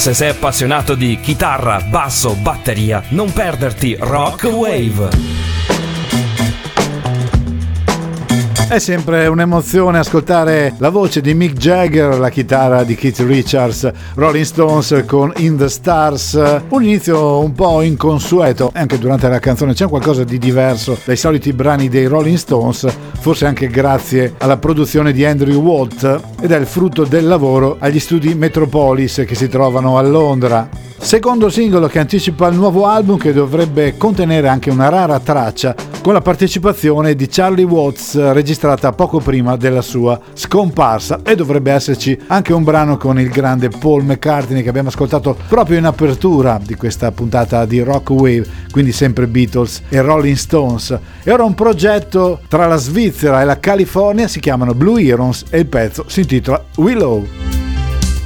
Se sei appassionato di chitarra, basso, batteria, non perderti Rock Wave. È sempre un'emozione ascoltare la voce di Mick Jagger, la chitarra di Keith Richards, Rolling Stones con In the Stars. Un inizio un po' inconsueto, anche durante la canzone c'è qualcosa di diverso dai soliti brani dei Rolling Stones, forse anche grazie alla produzione di Andrew Watt, ed è il frutto del lavoro agli studi Metropolis che si trovano a Londra. Secondo singolo che anticipa il nuovo album, che dovrebbe contenere anche una rara traccia con la partecipazione di Charlie Watts, registrata poco prima della sua scomparsa, e dovrebbe esserci anche un brano con il grande Paul McCartney che abbiamo ascoltato proprio in apertura di questa puntata di Rock Wave, quindi sempre Beatles e Rolling Stones. E ora un progetto tra la Svizzera e la California, si chiamano Blue Herons e il pezzo si intitola Willow.